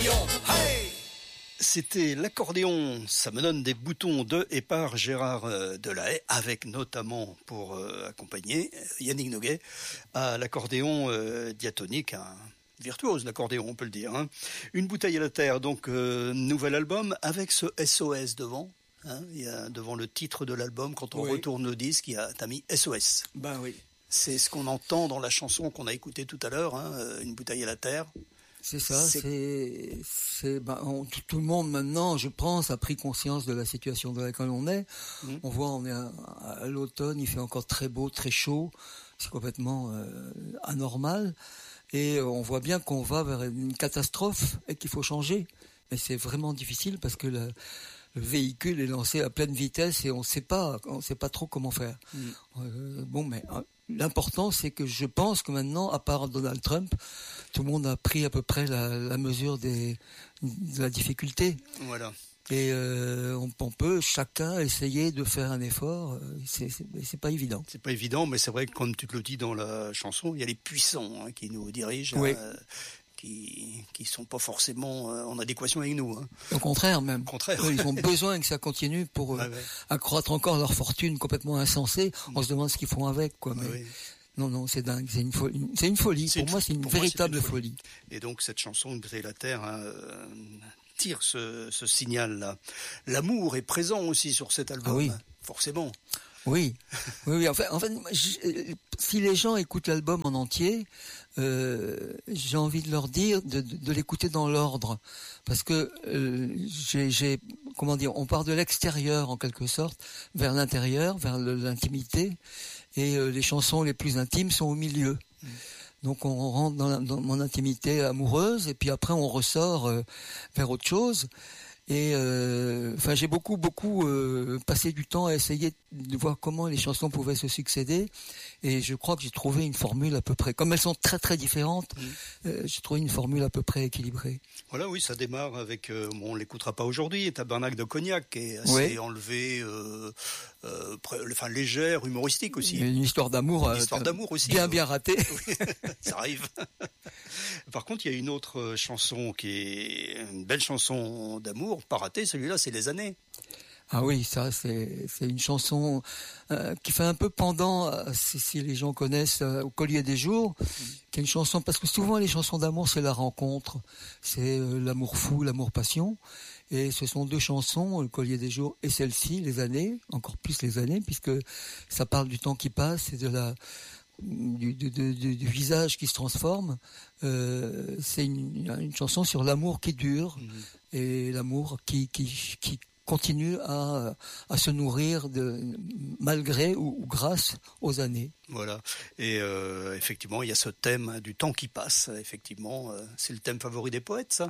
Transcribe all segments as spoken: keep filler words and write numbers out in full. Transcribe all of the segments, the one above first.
l'accordéon, hey! C'était l'accordéon, ça me donne des boutons de et par Gérard Delahaye, avec notamment pour euh, accompagner Yannick Noguet à l'accordéon euh, diatonique, un virtuose l'accordéon, on peut le dire. Hein. Une bouteille à la terre, donc euh, nouvel album avec ce S O S devant. Hein, il y a devant le titre de l'album, quand on oui. retourne le disque, il y a t'as mis S O S. Ben oui. C'est ce qu'on entend dans la chanson qu'on a écoutée tout à l'heure, hein, une bouteille à la terre. C'est ça, c'est, c'est, c'est ben, on, tout, tout le monde maintenant, je pense, a pris conscience de la situation dans laquelle on est. Mmh. On voit, on est à, à l'automne, il fait encore très beau, très chaud, c'est complètement euh, anormal, et on voit bien qu'on va vers une catastrophe et qu'il faut changer. Mais c'est vraiment difficile parce que le, le véhicule est lancé à pleine vitesse et on ne sait pas, on sait pas trop comment faire. Mmh. Euh, bon, mais l'important, c'est que je pense que maintenant, à part Donald Trump, tout le monde a pris à peu près la, la mesure des, de la difficulté. Voilà. Et euh, on, on peut chacun essayer de faire un effort. C'est, c'est, c'est pas évident. C'est pas évident, mais c'est vrai que comme tu te le dis dans la chanson, il y a les puissants hein, qui nous dirigent. Oui. Hein, qui qui sont pas forcément en adéquation avec nous. Hein. Au contraire même. Au contraire. Eux, ils ont besoin que ça continue pour ouais, ouais. accroître encore leur fortune complètement insensée. On mmh. se demande ce qu'ils font avec, quoi. Mais... Ouais. Non, non, c'est dingue, c'est une folie. C'est une folie. C'est pour une, moi, c'est une véritable moi, c'est une folie. folie. Et donc, cette chanson, Bouteille la terre, hein, euh, tire ce, ce signal-là. L'amour est présent aussi sur cet album, ah oui. hein, forcément. Oui, oui, oui. En fait, en fait je, si les gens écoutent l'album en entier, euh, j'ai envie de leur dire de, de, de l'écouter dans l'ordre, parce que euh, j'ai, j'ai, comment dire, on part de l'extérieur en quelque sorte vers l'intérieur, vers le, l'intimité, et euh, les chansons les plus intimes sont au milieu. Mmh. Donc on rentre dans, la, dans mon intimité amoureuse, et puis après on ressort euh, vers autre chose. Et euh, enfin, j'ai beaucoup, beaucoup euh, passé du temps à essayer de voir comment les chansons pouvaient se succéder. Et je crois que j'ai trouvé une formule à peu près, comme elles sont très très différentes, mmh. euh, j'ai trouvé une formule à peu près équilibrée. Voilà, oui, ça démarre avec, euh, bon, on l'écoutera pas aujourd'hui, Tabernacle de Cognac, qui est assez oui. enlevé, euh, euh, enfin légère, humoristique aussi. Une histoire d'amour, une histoire euh, d'amour aussi. Bien, bien ratée. Oui, ça arrive. Par contre, il y a une autre chanson qui est une belle chanson d'amour, pas ratée, celui-là, c'est Les Années. Ah oui, ça c'est c'est une chanson euh, qui fait un peu pendant, euh, si, si les gens connaissent, euh, au Collier des Jours, mmh. qui est une chanson, parce que souvent les chansons d'amour c'est la rencontre, c'est euh, l'amour fou, l'amour passion, et ce sont deux chansons, le Collier des Jours et celle-ci, Les Années, encore plus Les Années, puisque ça parle du temps qui passe et de la du, du, du, du visage qui se transforme. Euh, c'est une, une chanson sur l'amour qui dure mmh. et l'amour qui qui qui continue à, à se nourrir de, malgré ou, ou grâce aux années. Voilà. Et euh, effectivement, il y a ce thème hein, du temps qui passe. Effectivement, euh, c'est le thème favori des poètes, ça.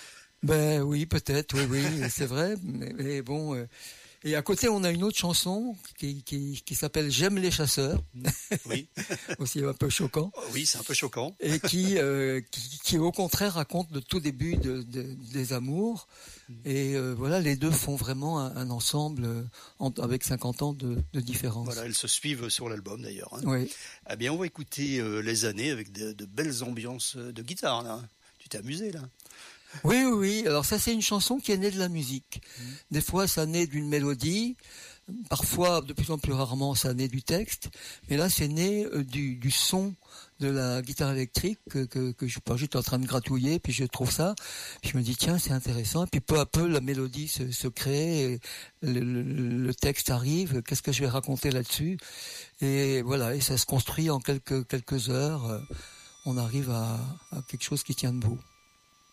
Ben oui, peut-être, oui, oui, c'est vrai. Mais, mais bon. Euh, et à côté, on a une autre chanson qui, qui, qui s'appelle J'aime les chasseurs. Oui. Aussi un peu choquant. Oui, c'est un peu choquant. Et qui, euh, qui, qui au contraire raconte le tout début de, de, des amours. Et euh, voilà, les deux font vraiment un, un ensemble euh, en, avec cinquante ans de, de différence. Voilà, elles se suivent sur l'album d'ailleurs. Hein. Oui. Eh bien, on va écouter euh, Les Années avec de, de belles ambiances de guitare. Là. Tu t'es amusé là. Oui, oui, oui. Alors ça, c'est une chanson qui est née de la musique. Mmh. Des fois, ça naît d'une mélodie. Parfois, de plus en plus rarement, ça naît du texte. Mais là, c'est né euh, du, du son de la guitare électrique que, que, que je, j'étais en train de gratouiller, puis je trouve ça. Puis je me dis, tiens, c'est intéressant. Et puis peu à peu, la mélodie se, se crée, et le, le, le texte arrive. Qu'est-ce que je vais raconter là-dessus? Et voilà, et ça se construit en quelques, quelques heures. On arrive à, à quelque chose qui tient debout.